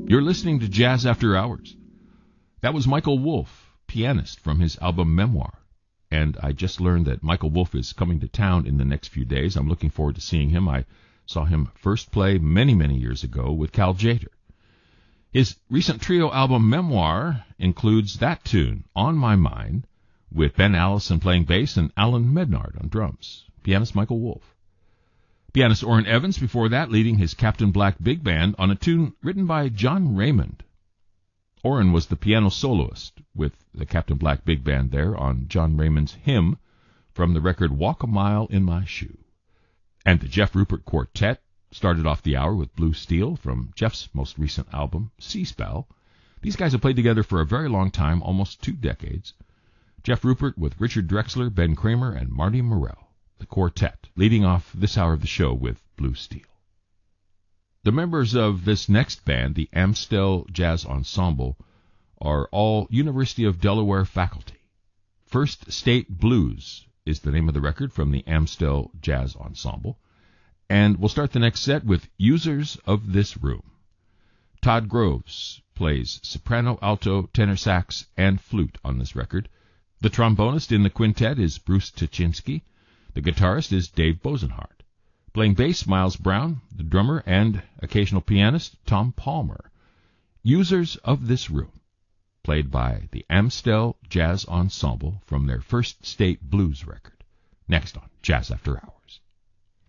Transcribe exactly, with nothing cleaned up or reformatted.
You're listening to Jazz After Hours. That was Michael Wolff, pianist, from his album Memoir. And I just learned that Michael Wolff is coming to town in the next few days. I'm looking forward to seeing him. I saw him first play many, many years ago with Cal Tjader. His recent trio album Memoir includes that tune, On My Mind, with Ben Allison playing bass and Alan Mednard on drums. Pianist Michael Wolff. Pianist Orrin Evans before that leading his Captain Black Big Band on a tune written by John Raymond. Orrin was the piano soloist with the Captain Black Big Band there on John Raymond's hymn from the record Walk a Mile in My Shoe. And the Jeff Rupert Quartet started off the hour with Blue Steel from Jeff's most recent album, Sea Spell. These guys have played together for a very long time, almost two decades. Jeff Rupert with Richard Drexler, Ben Kramer, and Marty Morell. The quartet, leading off this hour of the show with Blue Steel. The members of this next band, the Amstel Jazz Ensemble, are all University of Delaware faculty. First State Blues is the name of the record from the Amstel Jazz Ensemble. And we'll start the next set with Users of This Room. Todd Groves plays soprano, alto, tenor sax, and flute on this record. The trombonist in the quintet is Bruce Tuchinski. The guitarist is Dave Bosenhart. Playing bass, Miles Brown. The drummer and occasional pianist, Tom Palmer. Users of This Room, played by the Amstel Jazz Ensemble from their First State Blues record. Next on Jazz After Hours.